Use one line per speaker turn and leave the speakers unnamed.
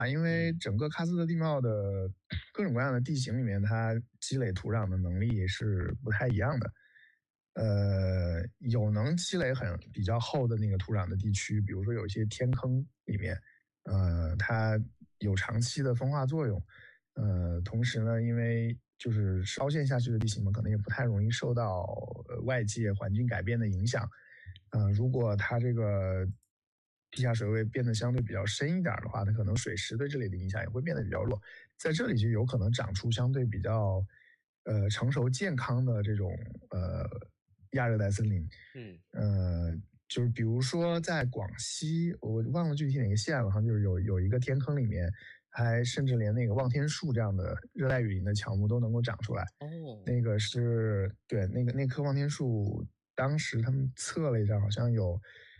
因为整个喀斯特地貌的各种各样的地形里面，它积累土壤的能力是不太一样的。有能积累比较厚的那个土壤的地区，比如说有一些天坑里面，它有长期的风化作用。同时呢，因为就是烧陷下去的地形嘛，可能也不太容易受到外界环境改变的影响。如果它这个地下水位变得相对比较深一点的话，它可能水势对这里的影响也会变得比较弱，在这里就有可能长出相对比较成熟健康的这种亚热带森林。就是比如说在广西，我忘了具体哪个县了，好像就是有一个天坑里面，还甚至连那个望天树这样的热带雨林的乔木都能够长出来。那个是对那棵望天树，当时他们测了一下，好像有